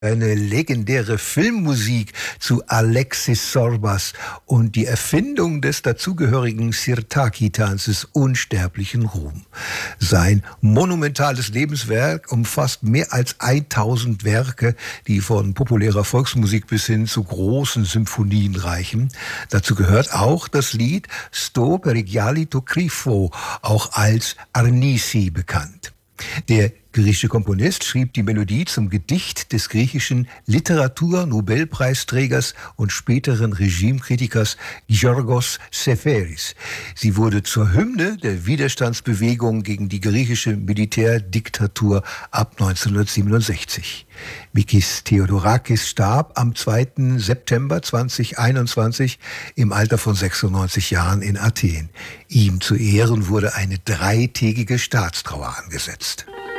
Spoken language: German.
Eine legendäre Filmmusik zu Alexis Sorbas und die Erfindung des dazugehörigen Sirtaki-Tanzes unsterblichen Ruhm. Sein monumentales Lebenswerk umfasst mehr als 1000 Werke, die von populärer Volksmusik bis hin zu großen Symphonien reichen. Dazu gehört auch das Lied Sto per i ghiali to Crifo, auch als Arnisi bekannt. Der griechische Komponist schrieb die Melodie zum Gedicht des griechischen Literatur-Nobelpreisträgers und späteren Regimekritikers Giorgos Seferis. Sie wurde zur Hymne der Widerstandsbewegung gegen die griechische Militärdiktatur ab 1967. Mikis Theodorakis starb am 2. September 2021 im Alter von 96 Jahren in Athen. Ihm zu Ehren wurde eine 3-tägige Staatstrauer angesetzt.